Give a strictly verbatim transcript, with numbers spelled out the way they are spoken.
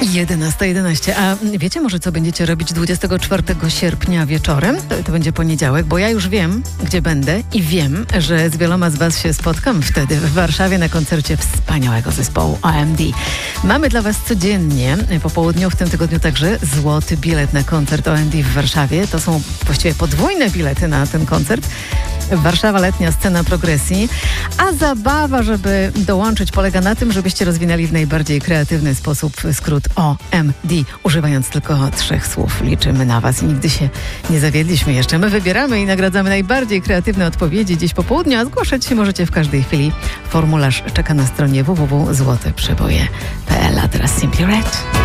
jedenasta jedenaście. A wiecie może, co będziecie robić dwudziestego czwartego sierpnia wieczorem? To, to będzie poniedziałek, bo ja już wiem, gdzie będę i wiem, że z wieloma z was się spotkam wtedy w Warszawie na koncercie wspaniałego zespołu O M D. Mamy dla was codziennie po południu, w tym tygodniu także złoty bilet na koncert O M D w Warszawie. To są właściwie podwójne bilety na ten koncert. Warszawa, letnia scena progresji, a zabawa, żeby dołączyć, polega na tym, żebyście rozwinęli w najbardziej kreatywny sposób skrót O M D, używając tylko trzech słów. Liczymy na was i nigdy się nie zawiedliśmy jeszcze. My wybieramy i nagradzamy najbardziej kreatywne odpowiedzi dziś po południu, a zgłaszać się możecie w każdej chwili. Formularz czeka na stronie w w w kropka złote przeboje kropka p l, a teraz Simply Red.